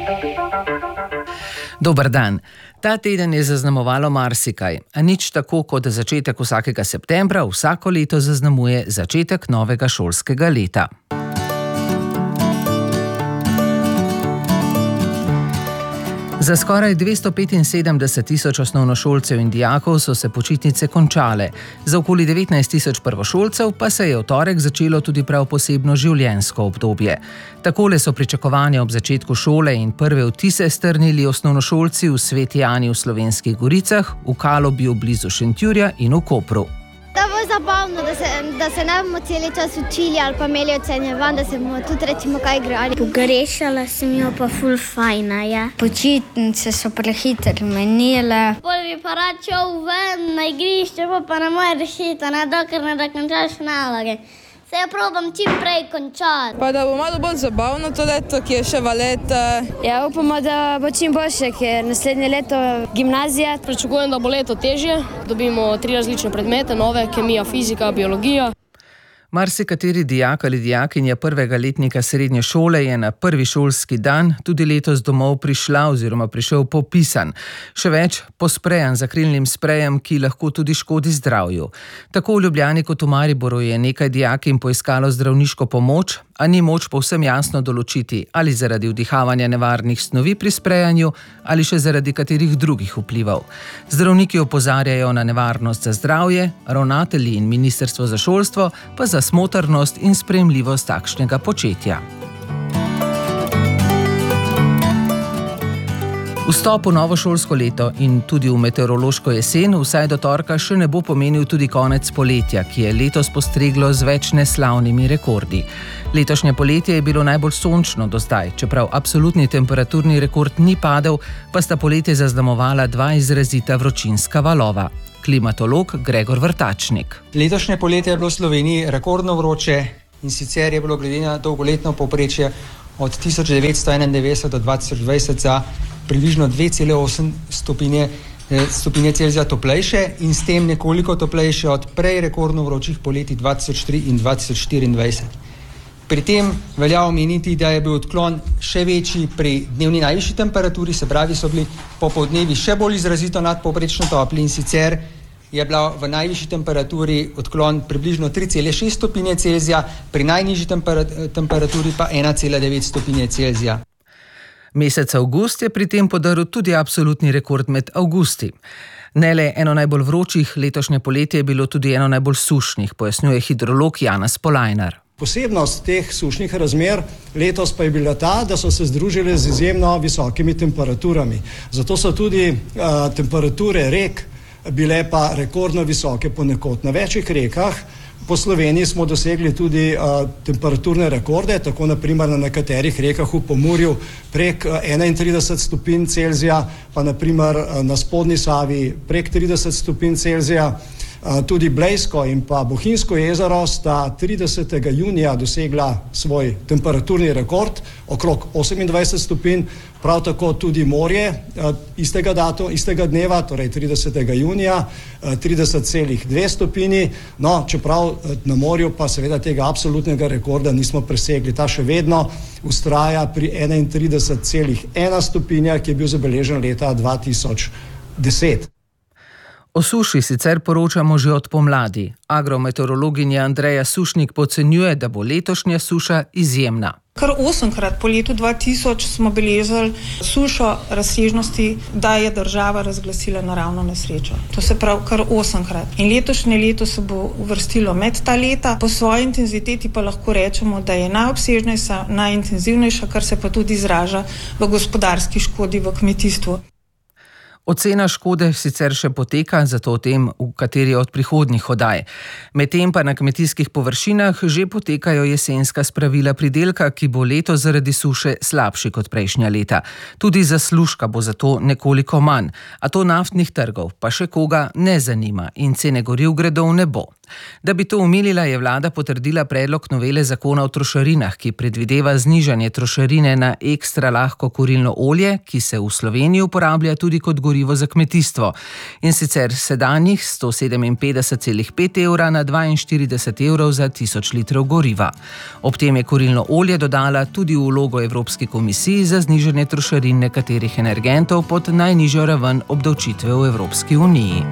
Dober dan. Ta teden je zaznamovalo marsikaj, a nič tako kot začetek vsakega septembra vsako leto zaznamuje začetek novega šolskega leta. Za skoraj 275 tisoč osnovnošolcev in dijakov so se počitnice končale. Za okoli 19 tisoč prvošolcev pa se je v torek začelo tudi prav posebno življenjsko obdobje. Takole so pričakovanja ob začetku šole in prve vtise strnili osnovnošolci v Sveti Ani v Slovenskih Goricah, v Kalobju blizu Šentjurja in v Kopru. Da bo zabavno, da se ne bomo celi čas učili ali pa imeli ocenjevanj, da se bomo tudi recimo kaj igrali. Pogrešala sem jo, pa ful fajna je. Počitnice so prehitro menile. Pol bi pa rad šel ven na igrišče, pa ne moreš iti, dokler ne dokončaš naloge. Se jo probam čim prej končati. Pa da bo malo bolj zabavno to leto, ki je še valet. Ja, upamo, da bo čim boljše, ker naslednje leto gimnazija. Pričakujem, da bo leto težje. Dobimo 3 različne predmete, nove, kemija, fizika, biologija. Marsikateri dijak ali dijakinja prvega letnika srednje šole je na prvi šolski dan tudi letos domov prišla oziroma prišel popisan. Še več, posprejan z akrilnim sprejem, ki lahko tudi škodi zdravju. Tako v Ljubljani kot v Mariboru je nekaj dijakinj poiskalo zdravniško pomoč, a ni moč povsem jasno določiti, ali zaradi vdihavanja nevarnih snovi pri sprejanju ali še zaradi katerih drugih vplivov. Zdravniki opozarjajo na nevarnost za zdravje, ravnatelji in Ministrstvo za šolstvo pa za smotrnost in sprejemljivost takšnega početja. Vstop v novo šolsko leto in tudi v meteorološko jesen vsaj do torka še ne bo pomenil tudi konec poletja, ki je letos postreglo z več neslavnimi rekordi. Letošnje poletje je bilo najbolj sončno do zdaj, čeprav absolutni temperaturni rekord ni padel, pa sta poletje zaznamovala 2 izrazita vročinska valova. Klimatolog Gregor Vrtačnik. Letošnje poletje je bilo v Sloveniji rekordno vroče in sicer je bilo glede na dolgoletno povprečje od 1991 do 2020 za približno 2,8 stopinje Celzija toplejše in s tem nekoliko toplejše od prej rekordno vročih poletij 2003 in 2024. Pri tem velja omeniti, da je bil odklon še večji pri dnevni najvišji temperaturi, se pravi, so bili popoldnevi še bolj izrazito nadpovprečno topli in sicer je bila v najvišji temperaturi odklon približno 3,6 stopinje Celzija, pri najnižji temperaturi pa 1,9 stopinje Celzija. Mesec avgust je pri tem podaril tudi absolutni rekord med avgusti. Ne le eno najbolj vročih, letošnje poletje je bilo tudi eno najbolj sušnih, pojasnjuje hidrolog Janez Polajnar. Posebnost teh sušnih razmer letos pa je bila ta, da so se združile z izjemno visokimi temperaturami. Zato so tudi temperature rek bile pa rekordno visoke ponekod. Na večjih rekah po Sloveniji smo dosegli tudi temperaturne rekorde, tako naprimer na nekaterih rekah v Pomurju prek 31 stopinj Celzija, pa naprimer na spodnji Savi prek 30 stopinj Celzija. Tudi Blejsko in pa Bohinjsko jezero sta 30. junija dosegla svoj temperaturni rekord, okrog 28 stopinj, prav tako tudi morje istega dneva, torej 30. junija, 30,2 stopinji, no, čeprav na morju pa seveda tega absolutnega rekorda nismo presegli. Ta še vedno vztraja pri 31,1 stopinja, ki je bil zabeležen leta 2010. O suši sicer poročamo že od pomladi. Agrometeorologinja Andreja Sušnik podcenjuje, da bo letošnja suša izjemna. Kar 8-krat po letu 2000 smo beležili sušo razsežnosti, da je država razglasila naravno nesrečo. To se pravi kar 8-krat. In letošnje leto se bo uvrstilo med ta leta. Po svoji intenziteti pa lahko rečemo, da je najobsežnejša, najintenzivnejša, kar se pa tudi izraža v gospodarski škodi v kmetijstvu. Ocena škode sicer še poteka, zato o tem, v kateri od prihodnjih oddaj. Medtem pa na kmetijskih površinah že potekajo jesenska spravila pridelka, ki bo letos zaradi suše slabši kot prejšnja leta. Tudi zaslužka bo zato nekoliko manj, a to naftnih trgov pa še koga ne zanima in cene goriv gredo v nebo. Da bi to omilila, je vlada potrdila predlog novele zakona o trošarinah, ki predvideva znižanje trošarine na ekstra lahko kurilno olje, ki se v Sloveniji uporablja tudi kot gorivo za kmetijstvo. In sicer sedanjih 157,5 evra na 42 evrov za 1000 litrov goriva. Ob tem je kurilno olje dodala tudi vlogo Evropski komisiji za znižanje trošarin nekaterih energentov pod najnižjo raven obdavčitve v Evropski uniji.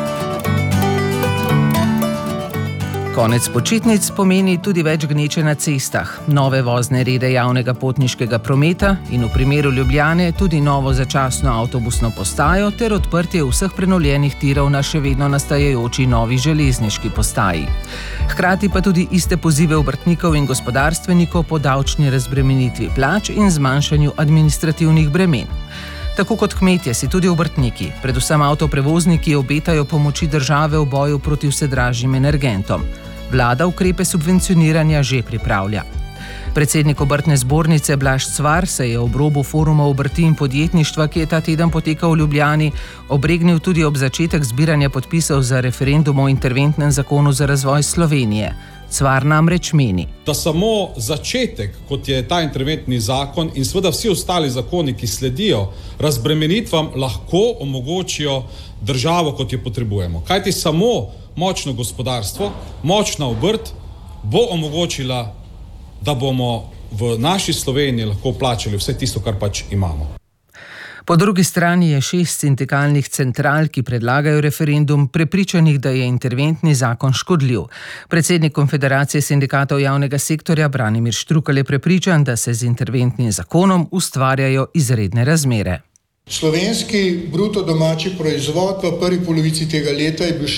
Konec počitnic pomeni tudi več gneče na cestah, nove vozne rede javnega potniškega prometa in v primeru Ljubljane tudi novo začasno avtobusno postajo ter odprtje vseh prenovljenih tirov na še vedno nastajajoči novi železniški postaji. Hkrati pa tudi iste pozive obrtnikov in gospodarstvenikov po davčni razbremenitvi plač in zmanjšanju administrativnih bremen. Tako kot kmetje si tudi obrtniki, predvsem avtoprevozniki, obetajo pomoči države v boju proti vsedražjim energentom. Vlada ukrepe subvencioniranja že pripravlja. Predsednik Obrtne zbornice Blaž Cvar se je ob robu foruma obrti in podjetništva, ki je ta teden potekal v Ljubljani, obregnil tudi ob začetek zbiranja podpisov za referendum o interventnem zakonu za razvoj Slovenije. Cvar namreč meni, da samo začetek, kot je ta interventni zakon in seveda vsi ostali zakoni, ki sledijo razbremenitvam, lahko omogočijo državo, kot jo potrebujemo. Kajti samo močno gospodarstvo, močna obrt bo omogočila, da bomo v naši Sloveniji lahko plačali vse tisto, kar pač imamo. Po drugi strani je 6 sindikalnih central, ki predlagajo referendum, prepričanih, da je interventni zakon škodljiv. Predsednik Konfederacije sindikatov javnega sektorja Branimir Štrukelj je prepričan, da se z interventnim zakonom ustvarjajo izredne razmere. Slovenski bruto domači proizvod v prvi polovici tega leta je bil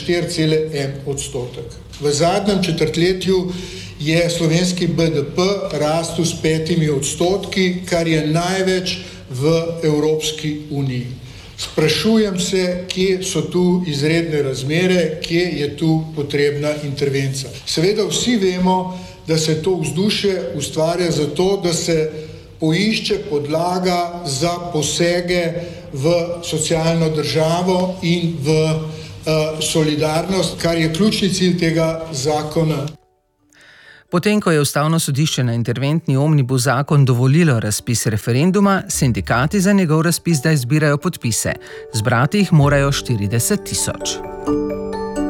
4,1%. V zadnjem četrtletju je slovenski BDP rastel s 5%, kar je največ v Evropski uniji. Sprašujem se, kje so tu izredne razmere, kje je tu potrebna intervencija. Seveda vsi vemo, da se to vzdušje ustvarja zato, da se poišče podlaga za posege v socialno državo in v solidarnost, kar je ključni cilj tega zakona. Potem, ko je Ustavno sodišče na interventni omnibus zakon dovolilo razpis referenduma, sindikati za njegov razpis zdaj zbirajo podpise. Zbrati jih morajo 40 000.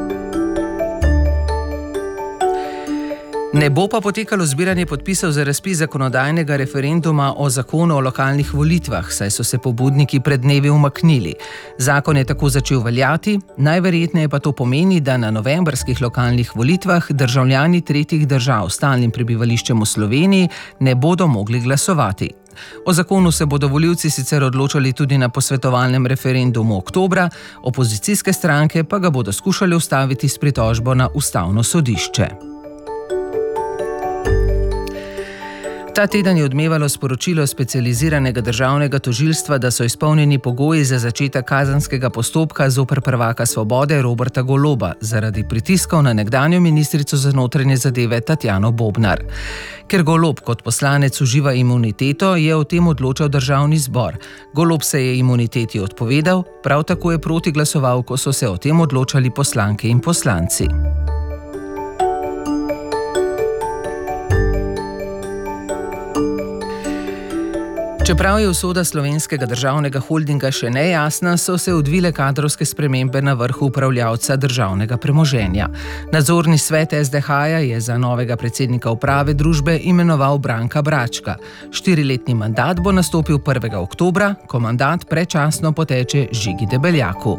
Ne bo pa potekalo zbiranje podpisov za razpis zakonodajnega referenduma o zakonu o lokalnih volitvah, saj so se pobudniki pred dnevi umaknili. Zakon je tako začel veljati, najverjetneje pa to pomeni, da na novembrskih lokalnih volitvah državljani tretjih držav s stalnim prebivališčem v Sloveniji ne bodo mogli glasovati. O zakonu se bodo volivci sicer odločali tudi na posvetovalnem referendumu oktobra, opozicijske stranke pa ga bodo skušali ustaviti s pritožbo na Ustavno sodišče. Ta teden je odmevalo sporočilo specializiranega državnega tožilstva, da so izpolnjeni pogoji za začetek kazenskega postopka zoper prvaka Svobode Roberta Goloba zaradi pritiskov na nekdanjo ministrico za notranje zadeve Tatjano Bobnar. Ker Golob kot poslanec uživa imuniteto, je o tem odločal Državni zbor. Golob se je imuniteti odpovedal, prav tako je proti glasoval, ko so se o tem odločali poslanke in poslanci. Čeprav je usoda Slovenskega državnega holdinga še nejasna, so se odvile kadrovske spremembe na vrhu upravljavca državnega premoženja. Nadzorni svet SDH-ja je za novega predsednika uprave družbe imenoval Branka Bračka. 4-letni mandat bo nastopil 1. oktobra, ko mandat predčasno poteče Žigi Debeljaku.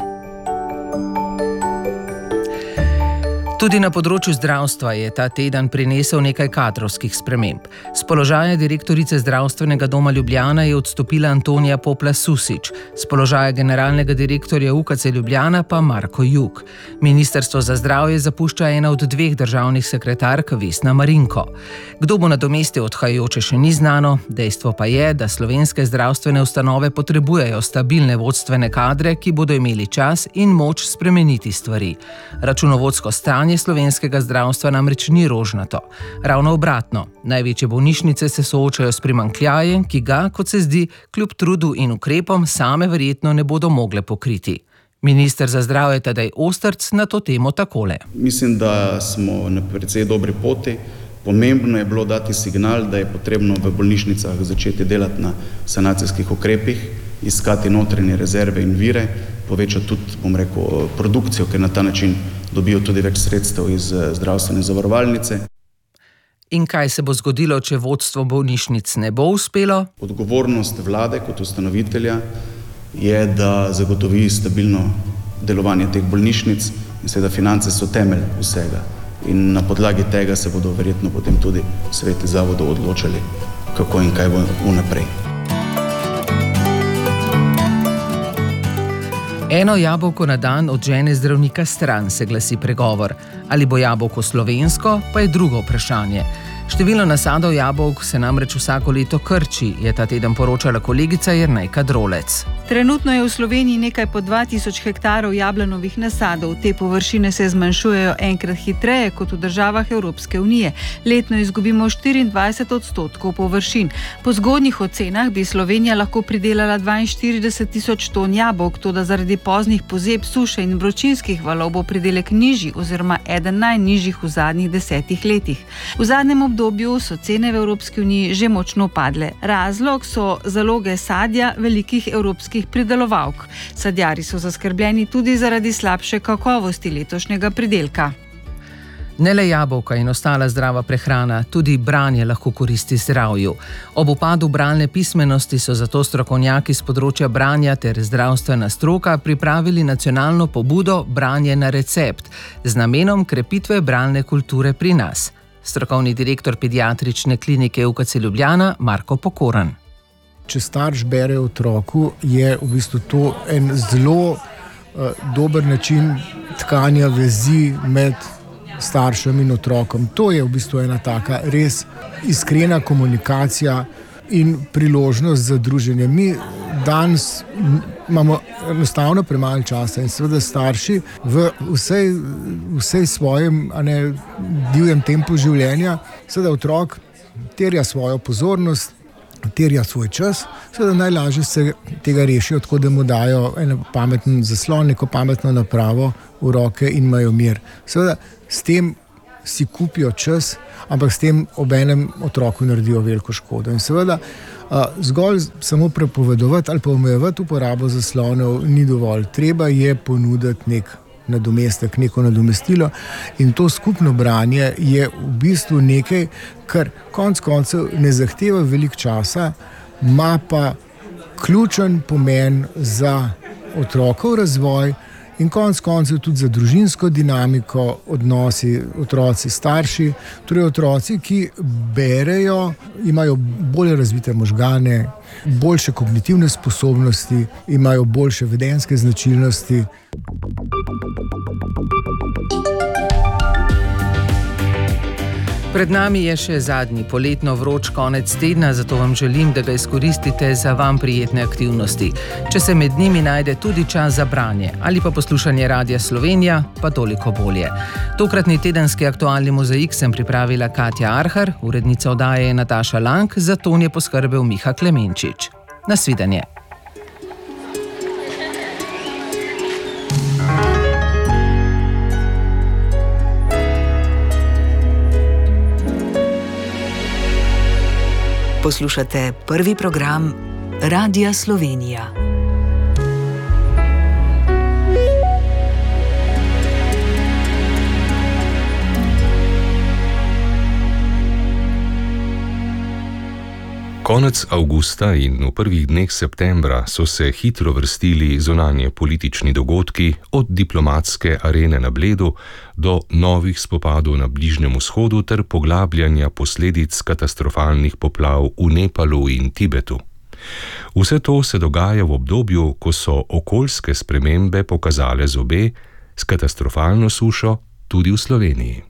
Tudi na področju zdravstva je ta teden prinesel nekaj kadrovskih sprememb. S položaja direktorice Zdravstvenega doma Ljubljana je odstopila Antonija Popla Susič, s položaja generalnega direktorja UKC Ljubljana pa Marko Jug. Ministrstvo za zdravje zapušča ena od 2 državnih sekretark, Vesna Marinko. Kdo bo nadomestil odhajajoče, še ni znano, dejstvo pa je, da slovenske zdravstvene ustanove potrebujejo stabilne vodstvene kadre, ki bodo imeli čas in moč spremeniti stvari. Računovodsko stanje slovenskega zdravstva namreč ni rožnato. Ravno obratno, največje bolnišnice se soočajo s primanjkljajem, ki ga, kot se zdi, kljub trudu in ukrepom same verjetno ne bodo mogle pokriti. Minister za zdravje Tadej Ostrc na to temo takole. Mislim, da smo na precej dobri poti. Pomembno je bilo dati signal, da je potrebno v bolnišnicah začeti delati na sanacijskih ukrepih, iskati notranje rezerve in vire, povečati tudi, produkcijo, ker na ta način dobijo tudi več sredstev iz zdravstvene zavarovalnice. In kaj se bo zgodilo, če vodstvo bolnišnic ne bo uspelo? Odgovornost vlade kot ustanovitelja je, da zagotovi stabilno delovanje teh bolnišnic in seveda finance so temelj vsega. In na podlagi tega se bodo verjetno potem tudi sveti zavodov odločali, kako in kaj bo vnaprej. Eno jabolko na dan odžene zdravnika stran, se glasi pregovor. Ali bo jabolko slovensko, pa je drugo vprašanje. Število nasadov jabolk se namreč vsako leto krči, je ta teden poročala kolegica Jernejka Drolec. Trenutno je v Sloveniji nekaj po 2000 hektarov jablanovih nasadov. Te površine se zmanjšujejo enkrat hitreje kot v državah Evropske unije. Letno izgubimo 24% površin. Po zgodnjih ocenah bi Slovenija lahko pridelala 42.000 ton jabolk, toda zaradi poznih pozeb, suše in vročinskih valov bo pridelek nižji oziroma eden najnižjih v zadnjih 10 letih. V zadnjem obdobju so cene v Evropski uniji že močno padle. Razlog so zaloge sadja velikih evropskih pridelovalk. Sadjarji so zaskrbljeni tudi zaradi slabše kakovosti letošnjega pridelka. Ne le jabolka in ostala zdrava prehrana, tudi branje lahko koristi zdravju. Ob upadu bralne pismenosti so zato strokovnjaki z področja branja ter zdravstvena stroka pripravili nacionalno pobudo Branje na recept z namenom krepitve bralne kulture pri nas. Strokovni direktor pediatrične klinike UKC Ljubljana Marko Pokoran. Če starš bere otroku, je v bistvu to en zelo dober način tkanja vezi med staršem in otrokom. To je v bistvu ena taka res iskrena komunikacija in priložnost za druženje. Mi danes imamo enostavno premalo časa in seveda starši v vsej svojem divjem tempu življenja, seveda otrok terja svojo pozornost, terja svoj čas, seveda najlažje se tega rešijo, tako da mu dajo en pameten zaslon, neko pametno napravo v roke in imajo mir. Seveda s tem si kupijo čas, ampak s tem obenem otroku naredijo veliko škodo. In seveda zgolj samo prepovedovati ali pa omejevati uporabo zaslonov ni dovolj. Treba je ponuditi nek nadomestek, neko nadomestilo in to skupno branje je v bistvu nekaj, kar konec koncev ne zahteva veliko časa, ima pa ključen pomen za otrokov razvoj in konec koncev tudi za družinsko dinamiko, odnosi otroci starši, torej otroci, ki berejo, imajo bolje razvite možgane, boljše kognitivne sposobnosti, imajo boljše vedenjske značilnosti. Pred nami je še zadnji poletno vroč konec tedna, zato vam želim, da ga izkoristite za vam prijetne aktivnosti. Če se med njimi najde tudi čas za branje ali pa poslušanje Radia Slovenija, pa toliko bolje. Tokratni tedenski aktualni mozaik sem pripravila Katja Arhar, urednica oddaje je Nataša Lang, za ton je poskrbel Miha Klemenčič. Nasvidenje. Poslušate prvi program Radia Slovenija. Konec avgusta in v prvih dneh septembra so se hitro vrstili zunanje politični dogodki od diplomatske arene na Bledu do novih spopadov na Bližnjem vzhodu ter poglabljanja posledic katastrofalnih poplav v Nepalu in Tibetu. Vse to se dogaja v obdobju, ko so okoljske spremembe pokazale zobe s katastrofalno sušo tudi v Sloveniji.